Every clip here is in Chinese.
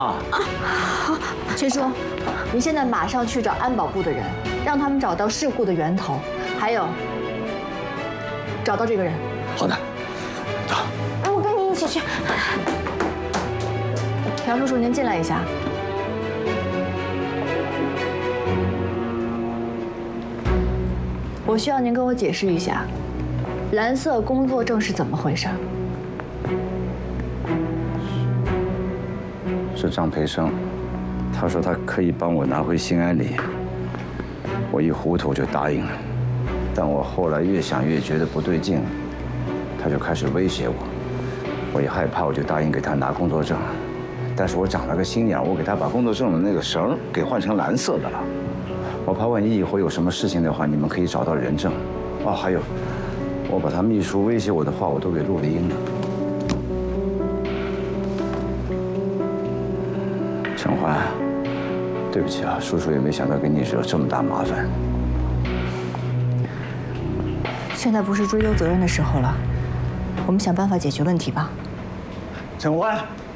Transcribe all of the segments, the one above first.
好，崔叔，你现在马上去找安保部的人，让他们找到事故的源头，还有找到这个人。 好的，走。 我跟你一起去。 杨叔叔，您进来一下。我需要您跟我解释一下，蓝色工作证是怎么回事？ 是张培生，他说他可以帮我拿回兴安里，我一糊涂就答应了。但我后来越想越觉得不对劲，他就开始威胁我，我一害怕我就答应给他拿工作证。但是我长了个心眼，我给他把工作证的那个绳给换成蓝色的了。我怕万一以后有什么事情的话，你们可以找到人证。哦，还有，我把他秘书威胁我的话我都给录了音了。陈欢，对不起啊，叔叔也没想到给你惹这么大麻烦。 现在不是追究责任的时候了，我们想办法解决问题吧。 陈欢，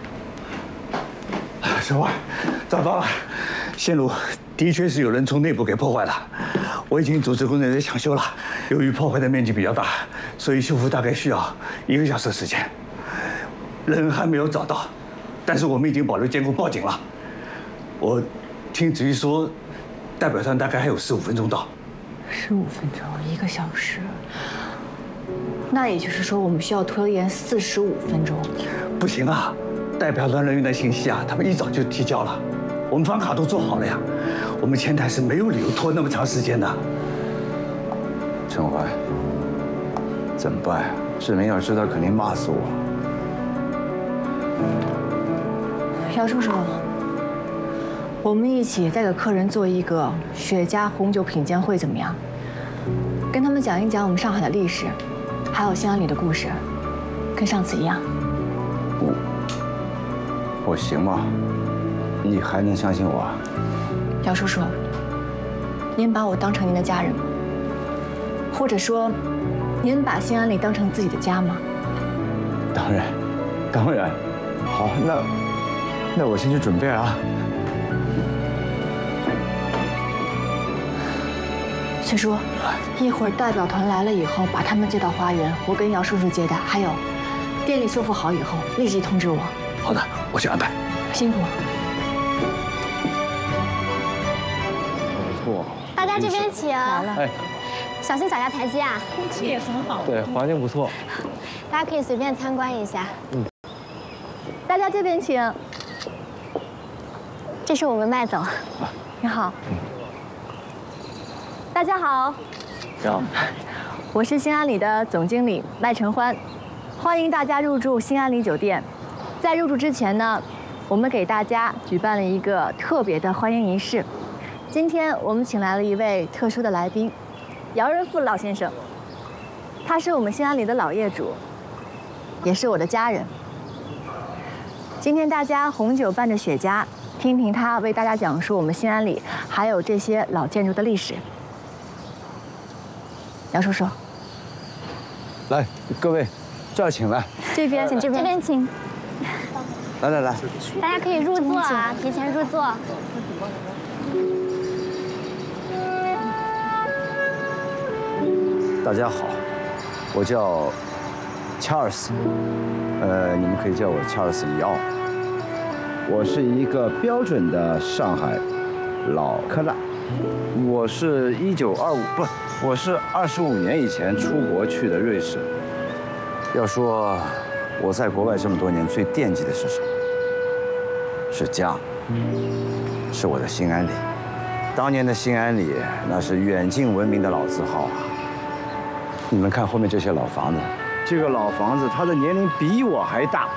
陈欢，找到了，线路的确是有人从内部给破坏了，我已经组织工人员抢修了。由于破坏的面积比较大，所以修复大概需要1个小时的时间。人还没有找到，但是我们已经保留监控报警了。我听子瑜说，代表团大概还有15分钟到。 15分钟，1个小时。那也就是说，我们需要拖延45分钟。 不行啊，代表团人员的信息啊，他们一早就提交了，我们房卡都做好了呀。我们前台是没有理由拖那么长时间的。陈怀，怎么办呀？志明要知道肯定骂死我。 姚叔叔，我们一起再给客人做一个雪茄红酒品鉴会怎么样？跟他们讲一讲我们上海的历史，还有兴安里的故事，跟上次一样。 我行吗？你还能相信我啊？ 姚叔叔，您把我当成您的家人吗？或者说，您把兴安里当成自己的家吗？ 当然，当然。好，那我先去准备啊。 崔叔，一会儿代表团来了以后，把他们接到花园，我跟姚叔叔接待。还有，电力修复好以后，立即通知我。 好的，我去安排。 辛苦。 不错。 大家这边请。 来了。 哎， 小心脚下台阶啊。 空气也很好。对，环境不错。 大家可以随便参观一下。 大家这边请。 这是我们麦总。 你好。大家好。 好。 我是兴安里的总经理麦承欢，欢迎大家入住兴安里酒店。在入住之前呢，我们给大家举办了一个特别的欢迎仪式。今天我们请来了一位特殊的来宾，姚仁富老先生。他是我们兴安里的老业主，也是我的家人。今天大家红酒伴着雪茄，听听他为大家讲述我们兴安里还有这些老建筑的历史。姚叔叔， 来，各位，这儿请来。 这边请， 这边请。 来， 大家可以入座啊，提前入座。 大家好，我叫查尔斯，你们可以叫我查尔斯里奥。我是一个标准的上海老克拉。我是我是25年以前出国去的瑞士。要说我在国外这么多年，最惦记的是什么？是家，是我的兴安里。当年的兴安里，那是远近闻名的老字号啊。你们看后面这些老房子，这个老房子它的年龄比我还大。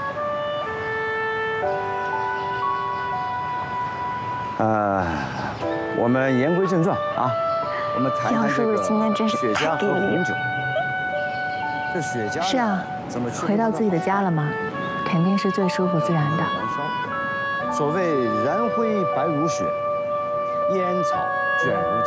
我们言归正传啊，我们谈谈这个雪茄和红酒。这雪茄是啊， 怎么回到自己的家了吗？肯定是最舒服自然的。 所谓燃灰白如雪，烟草卷如